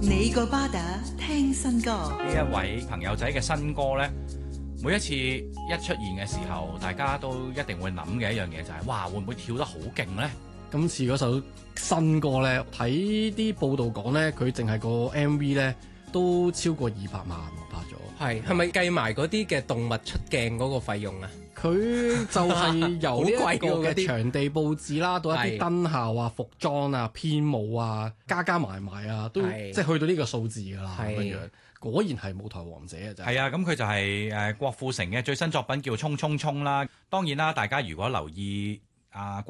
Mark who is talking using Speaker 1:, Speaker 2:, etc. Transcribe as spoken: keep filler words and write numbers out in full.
Speaker 1: 你個巴打聽新歌，
Speaker 2: 呢一位朋友仔嘅新歌呢，每一次一出現嘅時候，大家都一定會諗嘅一樣嘢就係、是，哇，會唔會跳得好勁呢？
Speaker 3: 今次嗰首新歌呢，睇啲報道講呢，佢淨係個 M V 呢都超過二百萬拍咗。
Speaker 4: 係係咪計埋嗰啲嘅動物出鏡嗰個費用啊？
Speaker 3: 佢就係由呢一個嘅場地佈置啦，到一啲燈效啊、服裝啊、編舞啊，加加埋埋啊，都即係去到呢個數字㗎啦。咁樣果然係舞台王者啊！真係。
Speaker 2: 係啊，咁佢就係誒郭富城嘅最新作品叫《衝衝衝》啦。當然啦，大家如果留意啊。